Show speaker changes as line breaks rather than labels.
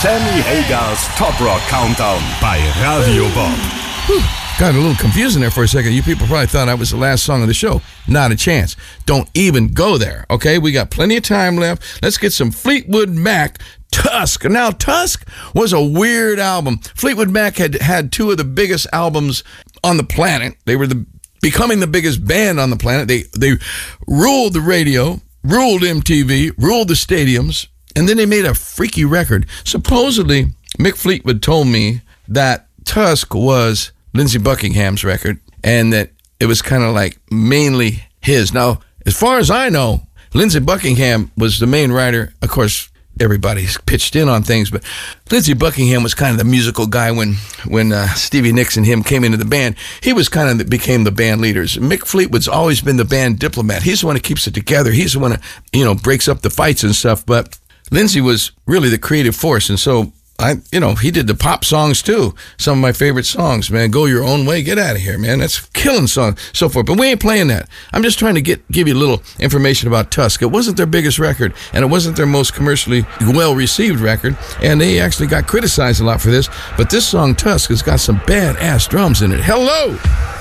Sammy Hagar's Top Rock Countdown bei Radio Bob.
Got a little confusing there for a second. You people probably thought I was the last song of the show. Not a chance. Don't even go there, okay? We got plenty of time left. Let's get some Fleetwood Mac, Tusk. Now, Tusk was a weird album. Fleetwood Mac had two of the biggest albums on the planet. They were becoming the biggest band on the planet. They ruled the radio, ruled MTV, ruled the stadiums, and then they made a freaky record. Supposedly, Mick Fleetwood told me that Tusk was Lindsey Buckingham's record, and that it was kind of like mainly his. Now, as far as I know, Lindsey Buckingham was the main writer. Of course, everybody's pitched in on things, but Lindsey Buckingham was kind of the musical guy when Stevie Nicks and him came into the band. He was kind of became the band leaders. Mick Fleetwood's always been the band diplomat. He's the one who keeps it together. He's the one who, breaks up the fights and stuff, but Lindsey was really the creative force, and so he did the pop songs too. Some of my favorite songs, man. Go Your Own Way, Get Out of Here, man. That's a killing song, so forth. But we ain't playing that. I'm just trying to give you a little information about Tusk. It wasn't their biggest record, and it wasn't their most commercially well-received record, and they actually got criticized a lot for this. But this song, Tusk, has got some badass drums in it. Hello!